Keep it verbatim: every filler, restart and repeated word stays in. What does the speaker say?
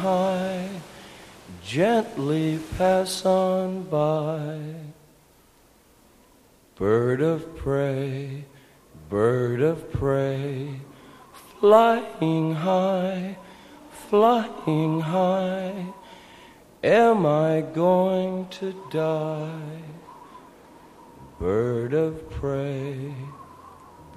high, gently pass on by. Bird of prey, bird of prey, flying high, flying high, am I going to die? Bird of prey.